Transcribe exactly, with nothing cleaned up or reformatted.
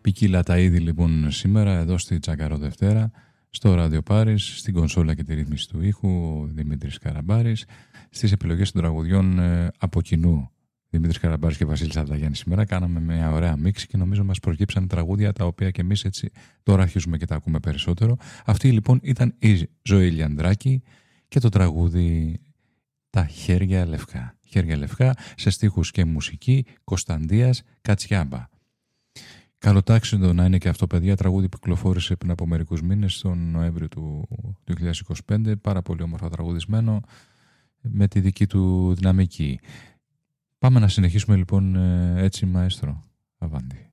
Ποικίλα τα είδη λοιπόν σήμερα εδώ στη Τσακαρό Δευτέρα, στο Ράδιο Πάρις, στην κονσόλα και τη ρύθμιση του ήχου ο Δημήτρης Καραμπάρης, στις επιλογές των τραγουδιών ε, από κοινού Δημήτρης Καραμπάρης και Βασίλης Αρταγιάννης. Σήμερα κάναμε μια ωραία μίξη και νομίζω μας προκύψαν τραγούδια τα οποία και εμείς έτσι τώρα αρχίζουμε και τα ακούμε περισσότερο. Αυτή λοιπόν ήταν η Ζωή Λιανδράκη και το τραγούδι «Τα χέρια λευκά». Χέρια λευκά σε στίχους και μουσική Κωνσταντίας Κατσιάμπα. Καλοτάξιδο να είναι και αυτό, παιδιά, τραγούδι που κυκλοφόρησε πριν από μερικούς μήνες, τον Νοέμβριο του δύο χιλιάδες είκοσι πέντε. Πάρα πολύ όμορφα τραγουδισμένο, με τη δική του δυναμική. Πάμε να συνεχίσουμε λοιπόν έτσι, μαέστρο. Αβάντι.